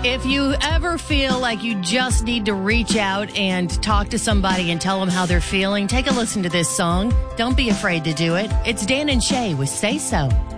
If you ever feel like you just need to reach out and talk to somebody and tell them how they're feeling, take a listen to this song. Don't be afraid to do it. It's Dan and Shay with Say So.